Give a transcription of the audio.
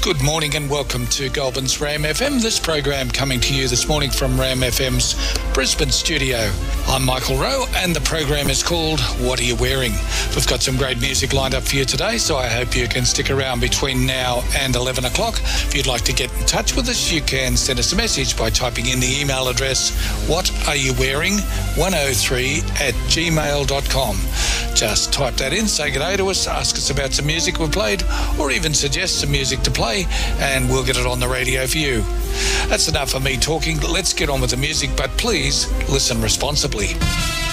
Good morning and welcome to Goulburn's Ram FM. This program coming to you this morning from Ram FM's Brisbane studio. I'm Michael Rowe and the program is called What Are You Wearing? We've got some great music lined up for you today, so I hope you can stick around between now and 11 o'clock. If you'd like to get in touch with us, you can send us a message by typing in the email address whatareyowearing103@gmail.com. Just type that in, say good day to us, ask us about some music we've played, or even suggest some music to play, and we'll get it on the radio for you. That's enough of me talking. Let's get on with the music, but please listen responsibly.